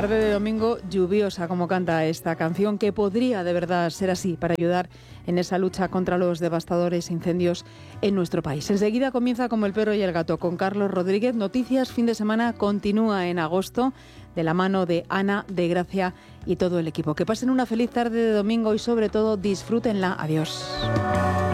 Tarde de domingo lluviosa, como canta esta canción, que podría de verdad ser así para ayudar en esa lucha contra los devastadores incendios en nuestro país. Enseguida comienza Como el perro y el gato con Carlos Rodríguez. Noticias, fin de semana continúa en agosto de la mano de Ana, de Gracia y todo el equipo. Que pasen una feliz tarde de domingo y sobre todo disfrútenla. Adiós.